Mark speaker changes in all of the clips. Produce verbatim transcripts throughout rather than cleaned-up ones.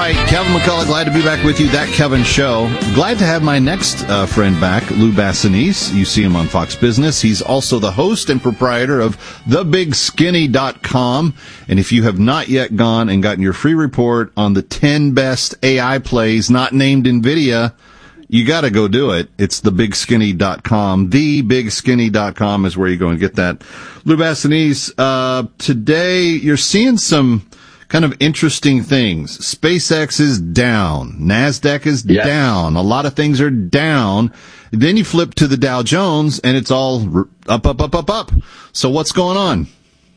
Speaker 1: right, Kevin McCullough, glad to be back with you. That Kevin Show. Glad to have my next uh, friend back, Lou Bassanese. You see him on Fox Business. He's also the host and proprietor of the big skinny dot com. And if you have not yet gone and gotten your free report on the ten best A I plays not named NVIDIA, you got to go do it. It's the big skinny dot com. the big skinny dot com is where you go and get that. Lou Bassanese, uh, today you're seeing some kind of interesting things. SpaceX is down. NASDAQ is
Speaker 2: yes.
Speaker 1: down. A lot of things are down. Then you flip to the Dow Jones, and it's all up, up, up, up, up. So what's going on?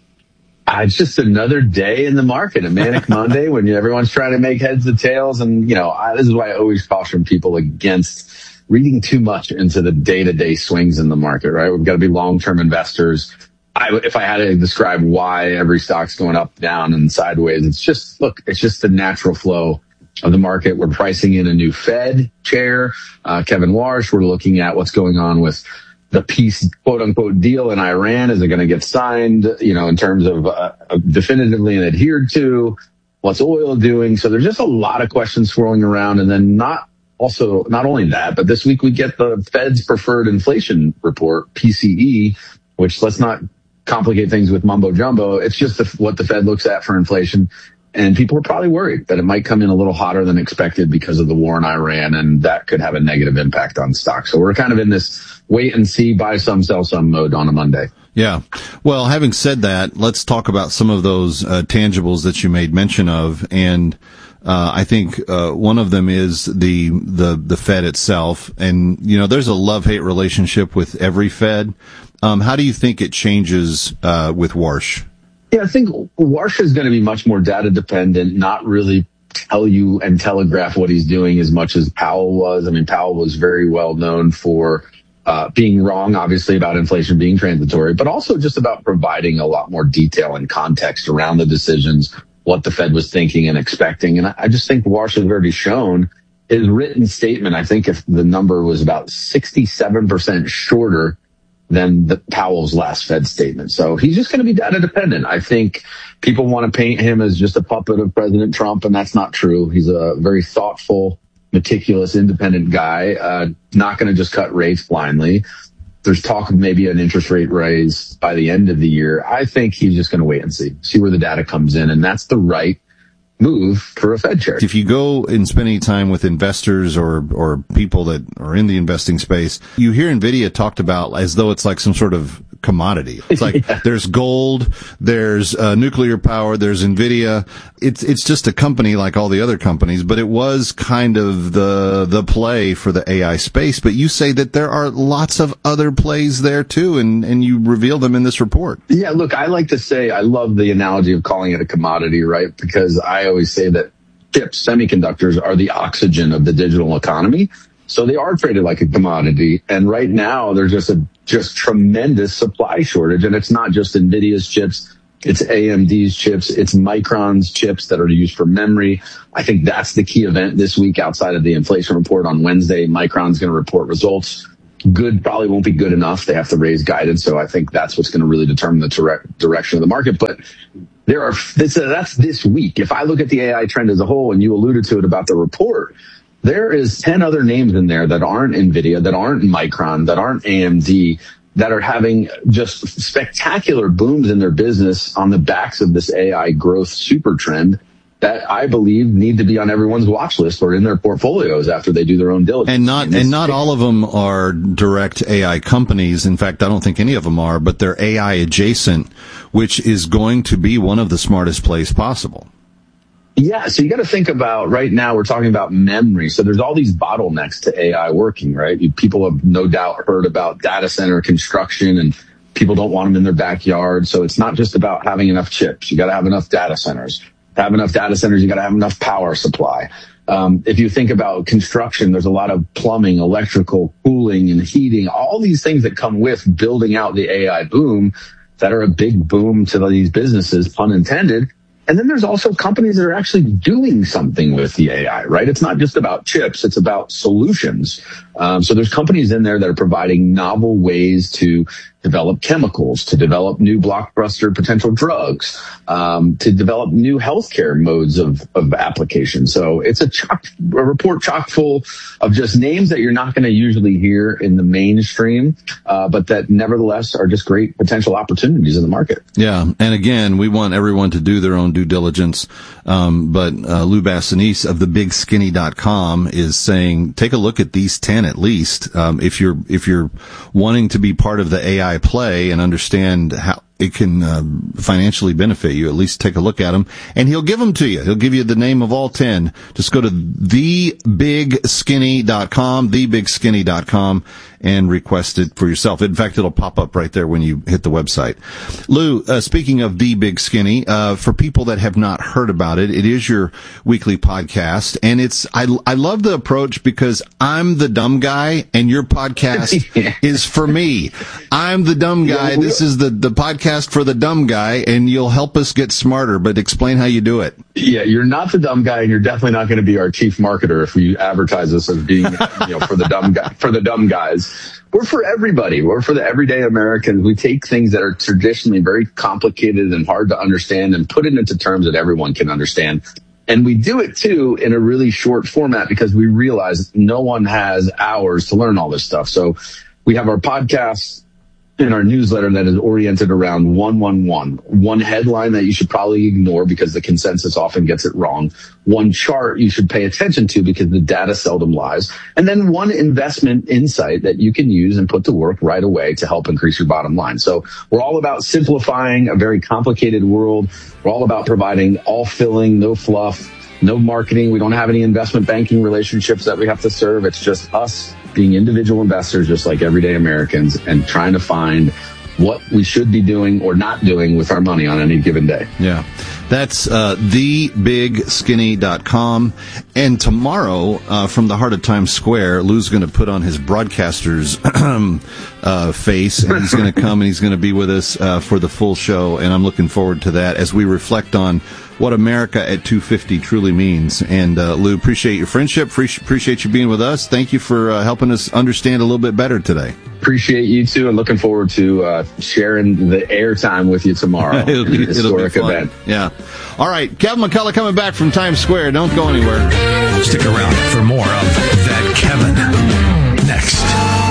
Speaker 2: Uh, it's just another day in the market, a manic Monday when everyone's trying to make heads or tails. And, you know, I, this is why I always caution people against reading too much into the day-to-day swings in the market, right? We've got to be long-term investors. I, if I had to describe why every stock's going up, down, and sideways, it's just, look, it's just the natural flow of the market. We're pricing in a new Fed chair, uh, Kevin Warsh. We're looking at what's going on with the peace, quote unquote, deal in Iran. Is it going to get signed, you know, in terms of uh, definitively and adhered to? What's oil doing? So there's just a lot of questions swirling around. And then not also, not only that, but this week we get the Fed's preferred inflation report, P C E, which, let's not complicate things with mumbo jumbo. It's just the, what the Fed looks at for inflation. And people are probably worried that it might come in a little hotter than expected because of the war in Iran, and that could have a negative impact on stocks. So we're kind of in this wait and see, buy some, sell some mode on a Monday.
Speaker 1: Yeah. Well, having said that, let's talk about some of those uh, tangibles that you made mention of. And uh, I think uh, one of them is the, the, the Fed itself. And, you know, there's a love-hate relationship with every Fed. Um, how do you think it changes uh, with Warsh?
Speaker 2: Yeah, I think Warsh is going to be much more data dependent, not really tell you and telegraph what he's doing as much as Powell was. I mean, Powell was very well known for uh, being wrong, obviously, about inflation being transitory, but also just about providing a lot more detail and context around the decisions, what the Fed was thinking and expecting. And I, I just think Warsh has already shown his written statement. I think if the number was about sixty-seven percent shorter than the Powell's last Fed statement. So he's just going to be data dependent. I think people want to paint him as just a puppet of President Trump, and that's not true. He's a very thoughtful, meticulous, independent guy, uh, not going to just cut rates blindly. There's talk of maybe an interest rate raise by the end of the year. I think he's just going to wait and see, see where the data comes in, and that's the right move for a Fed chair.
Speaker 1: If you go and spend any time with investors or or people that are in the investing space, you hear NVIDIA talked about as though it's like some sort of commodity. It's like yeah. There's gold, there's uh, nuclear power, there's NVIDIA. It's it's just a company like all the other companies, but it was kind of the the play for the A I space. But you say that there are lots of other plays there too, and, and you reveal them in this report.
Speaker 2: Yeah, look, I like to say, I love the analogy of calling it a commodity, right? Because I always say that chips, semiconductors, are the oxygen of the digital economy. So they are traded like a commodity. And right now there's just a just tremendous supply shortage. And it's not just NVIDIA's chips. It's A M D's chips. It's Micron's chips that are used for memory. I think that's the key event this week outside of the inflation report on Wednesday. Micron's going to report results. Good probably won't be good enough. They have to raise guidance. So I think that's what's going to really determine the direct direction of the market. But there are, this, that's this week. If I look at the A I trend as a whole, and you alluded to it about the report, there is ten other names in there that aren't NVIDIA, that aren't Micron, that aren't A M D, that are having just spectacular booms in their business on the backs of this A I growth super trend that I believe need to be on everyone's watch list or in their portfolios after they do their own diligence.
Speaker 1: And not, and not all of them are direct A I companies. In fact, I don't think any of them are, but they're A I adjacent, which is going to be one of the smartest plays possible.
Speaker 2: Yeah, so you got to think about, right now we're talking about memory. So there's all these bottlenecks to A I working, right? You, people have no doubt heard about data center construction, and people don't want them in their backyard. So it's not just about having enough chips. You got to have enough data centers. To have enough data centers, you got to have enough power supply. Um, if you think about construction, there's a lot of plumbing, electrical, cooling, and heating, all these things that come with building out the A I boom that are a big boom to these businesses, pun intended. And then there's also companies that are actually doing something with the A I, right? It's not just about chips. It's about solutions. Um, so there's companies in there that are providing novel ways to develop chemicals, to develop new blockbuster potential drugs, um, to develop new healthcare modes of, of application. So it's a, chock, a report chock full of just names that you're not going to usually hear in the mainstream, uh, but that nevertheless are just great potential opportunities in the market.
Speaker 1: Yeah. And again, we want everyone to do their own due diligence. Um, but, uh, Lou Bassanese of the big skinny dot com is saying, take a look at these ten at least. Um, if you're, if you're wanting to be part of the A I play and understand how it can uh, financially benefit you, at least take a look at them, and he'll give them to you. He'll give you the name of all ten. Just go to the big skinny dot com, the big skinny dot com, and request it for yourself. In fact, it'll pop up right there when you hit the website. Lou, uh, speaking of The Big Skinny, uh, for people that have not heard about it, it is your weekly podcast, and it's, I, I love the approach because I'm the dumb guy, and your podcast yeah. is for me. I'm the dumb guy. Yeah, this is the, the podcast for the dumb guy, and you'll help us get smarter, but explain how you do it.
Speaker 2: Yeah, you're not the dumb guy, and you're definitely not going to be our chief marketer if we advertise us as being, you know, for the dumb guy, for the dumb guys. We're for everybody. We're for the everyday Americans. We take things that are traditionally very complicated and hard to understand and put it into terms that everyone can understand. And we do it too in a really short format because we realize no one has hours to learn all this stuff. So we have our podcasts in our newsletter that is oriented around one, one, one. One headline that you should probably ignore because the consensus often gets it wrong. One chart you should pay attention to because the data seldom lies. And then one investment insight that you can use and put to work right away to help increase your bottom line. So we're all about simplifying a very complicated world. We're all about providing all filling, no fluff, no marketing. We don't have any investment banking relationships that we have to serve. It's just us being individual investors, just like everyday Americans, and trying to find what we should be doing or not doing with our money on any given day.
Speaker 1: Yeah. That's uh, the big skinny dot com. And tomorrow, uh, from the heart of Times Square, Lou's going to put on his broadcaster's uh, face, and he's going to come and he's going to be with us uh, for the full show. And I'm looking forward to that as we reflect on what America at two fifty truly means. And uh, Lou, appreciate your friendship. Appreciate you being with us. Thank you for uh, helping us understand a little bit better today.
Speaker 2: Appreciate you too, and looking forward to uh, sharing the airtime with you tomorrow.
Speaker 1: it'll be,
Speaker 2: historic
Speaker 1: it'll be
Speaker 2: event.
Speaker 1: Yeah. All right, Kevin McCullough coming back from Times Square. Don't go anywhere.
Speaker 3: Stick around for more of That Kevin next.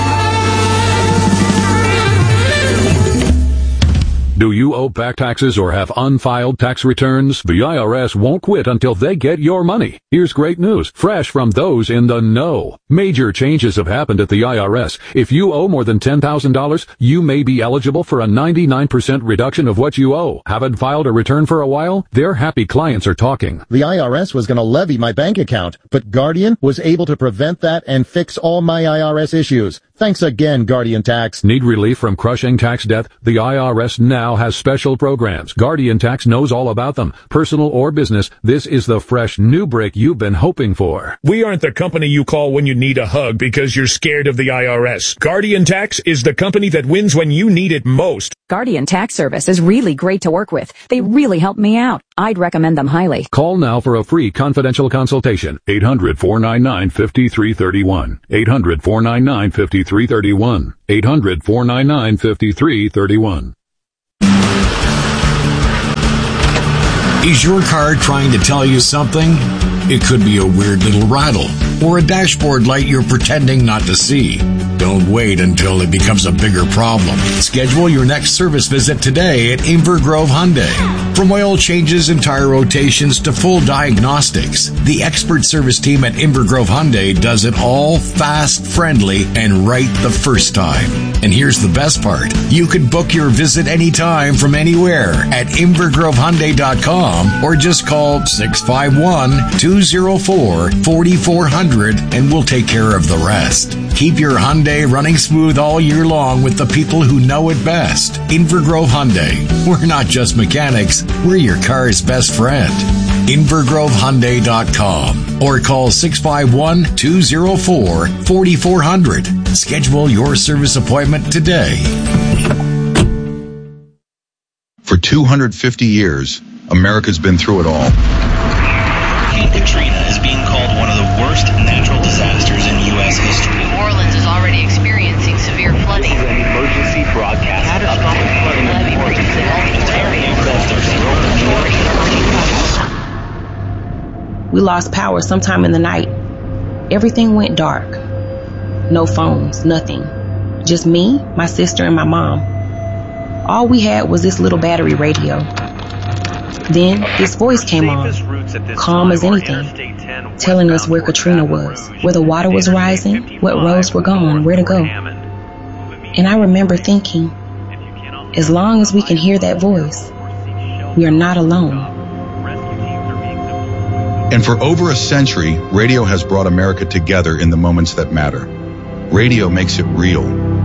Speaker 4: Do you owe back taxes or have unfiled tax returns? The I R S won't quit until they get your money. Here's great news, fresh from those in the know. Major changes have happened at the I R S. If you owe more than ten thousand dollars, you may be eligible for a ninety-nine percent reduction of what you owe. Haven't filed a return for a while? Their happy clients are talking.
Speaker 5: The I R S was going to levy my bank account, but Guardian was able to prevent that and fix all my I R S issues. Thanks again, Guardian Tax.
Speaker 4: Need relief from crushing tax debt? The I R S now has special programs. Guardian Tax knows all about them. Personal or business, this is the fresh new break you've been hoping for.
Speaker 6: We aren't the company you call when you need a hug because you're scared of the I R S. Guardian Tax is the company that wins when you need it most.
Speaker 7: Guardian Tax Service is really great to work with. They really helped me out. I'd recommend them highly.
Speaker 4: Call now for a free confidential consultation. eight hundred, four nine nine, five three three one. eight hundred, four nine nine, five three three one. eight hundred, four nine nine, five three three one.
Speaker 3: Is your car trying to tell you something? It could be a weird little rattle or a dashboard light you're pretending not to see. Don't wait until it becomes a bigger problem. Schedule your next service visit today at Inver Grove Hyundai. From oil changes and tire rotations to full diagnostics, the expert service team at Inver Grove Hyundai does it all fast, friendly, and right the first time. And here's the best part. You can book your visit anytime from anywhere at inver grove hyundai dot com or just call six five one, two oh four, four four zero zero and we'll take care of the rest. Keep your Hyundai running smooth all year long with the people who know it best. Inver Grove Hyundai. We're not just mechanics, we're your car's best friend. inver grove hyundai dot com or call six five one, two oh four, four four zero zero. Schedule your service appointment today.
Speaker 8: For two hundred fifty years, America's been through it all.
Speaker 9: Katrina is being called one of the worst natural disasters in U S history.
Speaker 10: New Orleans
Speaker 9: we lost power sometime in the night. Everything went dark. No phones, nothing. Just me, my sister, and my mom. All we had was this little battery radio. Then this voice came on, calm as anything, telling us where Katrina was, where the water was rising, what roads were gone, where to go. And I remember thinking, as long as we can hear that voice, we are not alone.
Speaker 8: And for over a century, radio has brought America together in the moments that matter. Radio makes it real.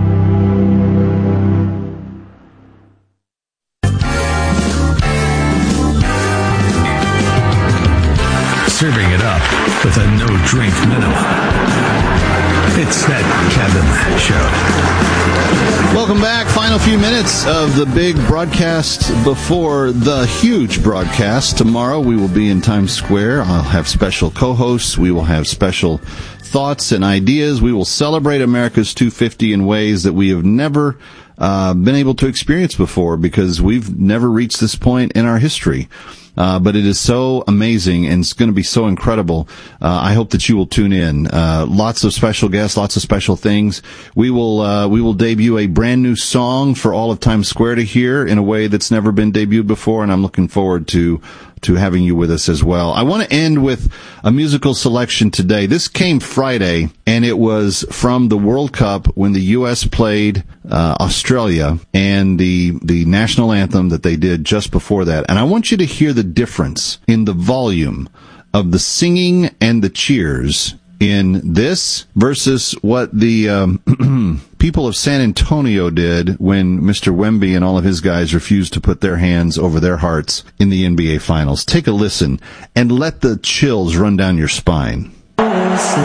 Speaker 3: Serving it up with a no-drink minimum. It's that Kevin Show.
Speaker 1: Welcome back. Final few minutes of the big broadcast before the huge broadcast. Tomorrow we will be in Times Square. I'll have special co-hosts. We will have special thoughts and ideas. We will celebrate America's two fifty in ways that we have never uh, been able to experience before because we've never reached this point in our history. Uh, but it is so amazing and it's going to be so incredible. Uh, I hope that you will tune in. Uh, lots of special guests, lots of special things. We will, uh, we will debut a brand new song for all of Times Square to hear in a way that's never been debuted before. And I'm looking forward to, to having you with us as well. I want to end with a musical selection today. This came Friday and it was from the World Cup when the U S played, uh, Australia and the, the national anthem that they did just before that. And I want you to hear the difference in the volume of the singing and the cheers in this versus what the um, people of San Antonio did when Mister Wemby and all of his guys refused to put their hands over their hearts in the N B A Finals. Take a listen and let the chills run down your spine.